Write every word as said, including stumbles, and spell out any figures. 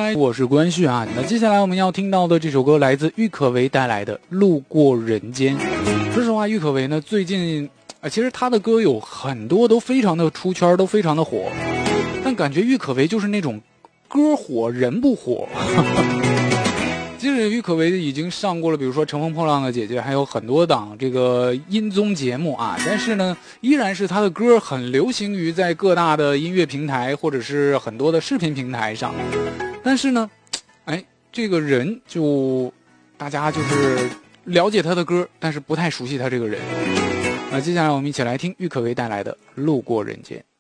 嗨，我是关旭啊。那接下来我们要听到的这首歌来自郁可唯带来的《路过人间》。说实话，郁可唯呢最近啊，其实她的歌有很多都非常的出圈，都非常的火，但感觉郁可唯就是那种歌火人不火。其实郁可唯已经上过了，比如说《乘风破浪的姐姐》，还有很多档这个音综节目啊。但是呢，依然是她的歌很流行于在各大的音乐平台或者是很多的视频平台上。但是呢，哎，这个人就大家就是了解他的歌，但是不太熟悉他这个人。那接下来我们一起来听郁可唯带来的《路过人间》。